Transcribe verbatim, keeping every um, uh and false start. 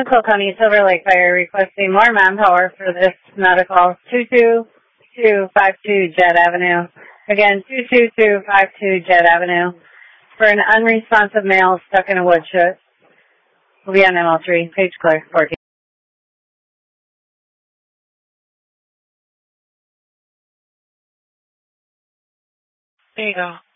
Cook County, Silver Lake Fire, requesting more manpower for this medical, two two two five two Jet Avenue. Again, two two two five two Jet Avenue, for an unresponsive male stuck in a wood chute. We'll be on M L three, page clear, fourteen. There you go.